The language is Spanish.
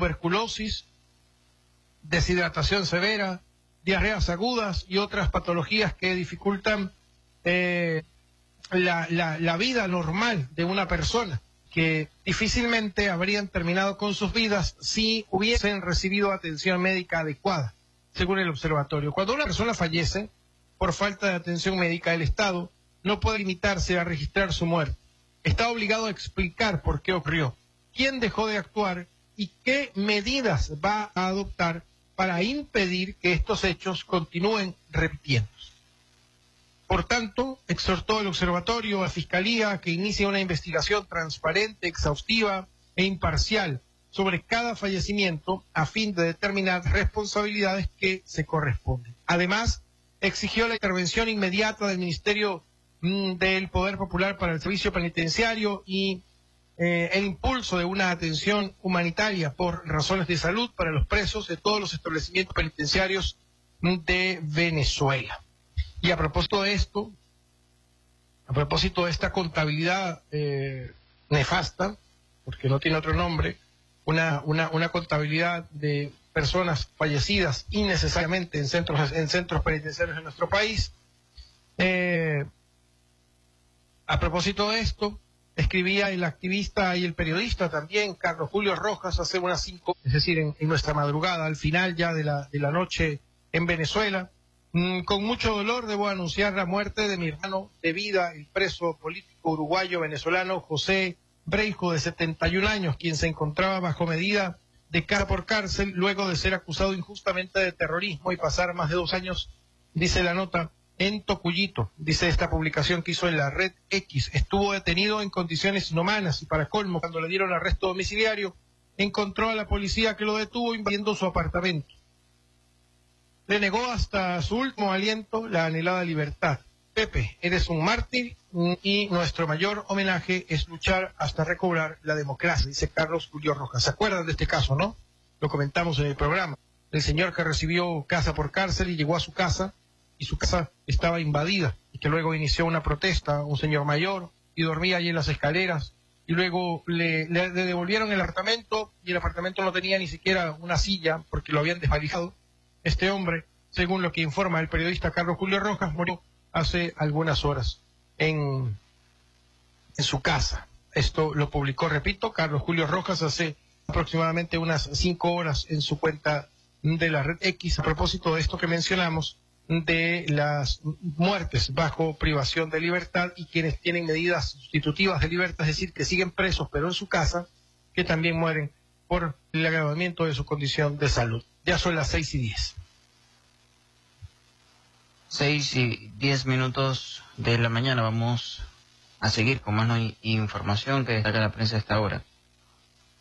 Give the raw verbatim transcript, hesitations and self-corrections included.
tuberculosis, deshidratación severa, diarreas agudas y otras patologías que dificultan eh, la, la, la vida normal de una persona, que difícilmente habrían terminado con sus vidas si hubiesen recibido atención médica adecuada, según el observatorio. Cuando una persona fallece por falta de atención médica, el Estado no puede limitarse a registrar su muerte. Está obligado a explicar por qué ocurrió, quién dejó de actuar y qué medidas va a adoptar para impedir que estos hechos continúen repitiéndose. Por tanto, exhortó el observatorio a la Fiscalía a que inicie una investigación transparente, exhaustiva e imparcial sobre cada fallecimiento a fin de determinar responsabilidades que se corresponden. Además, exigió la intervención inmediata del Ministerio mmm, del Poder Popular para el Servicio Penitenciario y eh, el impulso de una atención humanitaria por razones de salud para los presos de todos los establecimientos penitenciarios de Venezuela. Y a propósito de esto, a propósito de esta contabilidad eh, nefasta, porque no tiene otro nombre, una, una, una contabilidad de personas fallecidas innecesariamente en centros, en centros penitenciarios de nuestro país, eh, a propósito de esto, escribía el activista y el periodista también, Carlos Julio Rojas, hace unas cinco, es decir, en, en nuestra madrugada, al final ya de la, de la noche en Venezuela. Mm, con mucho dolor debo anunciar la muerte de mi hermano de vida, el preso político uruguayo venezolano José Breijo, de setenta y un años, quien se encontraba bajo medida de casa por cárcel luego de ser acusado injustamente de terrorismo y pasar más de dos años, dice la nota, en Tocuyito. Dice esta publicación que hizo en la red X. Estuvo detenido en condiciones inhumanas y para colmo, cuando le dieron arresto domiciliario, encontró a la policía que lo detuvo invadiendo su apartamento. Le negó hasta su último aliento la anhelada libertad. Pepe, eres un mártir y nuestro mayor homenaje es luchar hasta recobrar la democracia, dice Carlos Julio Rojas. ¿Se acuerdan de este caso, no? Lo comentamos en el programa. El señor que recibió casa por cárcel y llegó a su casa y su casa estaba invadida y que luego inició una protesta, un señor mayor, y dormía allí en las escaleras y luego le, le, le devolvieron el apartamento y el apartamento no tenía ni siquiera una silla porque lo habían desvalijado. Este hombre, según lo que informa el periodista Carlos Julio Rojas, murió hace algunas horas en, en su casa. Esto lo publicó, repito, Carlos Julio Rojas hace aproximadamente unas cinco horas en su cuenta de la red X, a propósito de esto que mencionamos, de las muertes bajo privación de libertad y quienes tienen medidas sustitutivas de libertad, es decir, que siguen presos pero en su casa, que también mueren por el agravamiento de su condición de salud. Ya son las seis y diez. Seis y diez minutos de la mañana. Vamos a seguir con más información que destaca la prensa a esta hora.